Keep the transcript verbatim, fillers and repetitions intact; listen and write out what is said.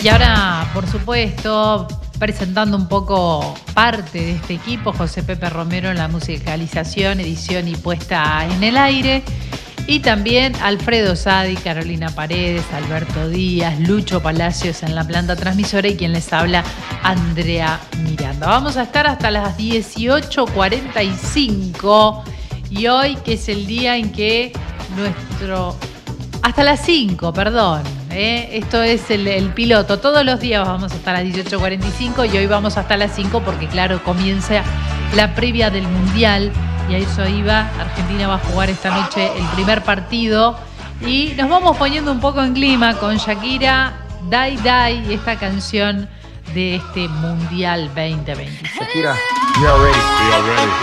Y ahora, por supuesto, presentando un poco parte de este equipo, José Pepe Romero en la musicalización, edición y puesta en el aire. Y también Alfredo Sadi, Carolina Paredes, Alberto Díaz, Lucho Palacios en la planta transmisora y quien les habla, Andrea Miranda. Vamos a estar hasta las dieciocho cuarenta y cinco y hoy, que es el día en que nuestro... Hasta las cinco, perdón. ¿eh? Esto es el, el piloto. Todos los días vamos hasta las dieciocho cuarenta y cinco y hoy vamos hasta las cinco porque, claro, comienza la previa del Mundial. Y a eso iba. Argentina va a jugar esta noche el primer partido. Y nos vamos poniendo un poco en clima con Shakira, Die Die, y esta canción de este Mundial veinte veintiséis. Shakira, you are ready. We are ready.